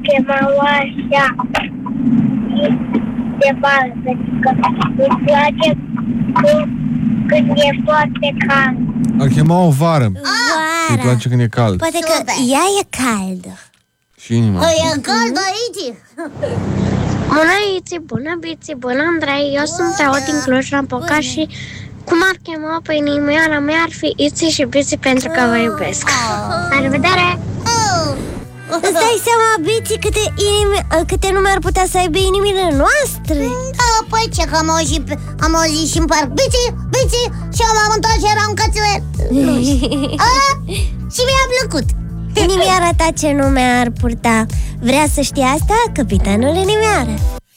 chemau așa de vară, pentru că îmi place când e foarte cald. Ar chema o vară. Îi Vara. place când e cald. Poate că ea e caldă. Și inima. E cald aici. Bună, Iți, bună, Biți, bună, Andrei. Eu sunt Teo din Cluj-Napoca și cum ar chema pe inimioara mea ar fi Iți și Biți pentru că vă iubesc. La revedere! Îți dai seama, Biți, câte nume ar putea să aibă inimile noastre? Păi ce, că am auzit și în parc Bici, și eu m-am întors și eram cățuel. Și mi-a plăcut. Inimioara ta ce nume ar purta? Vrea să știi asta, capitanul Inimioară?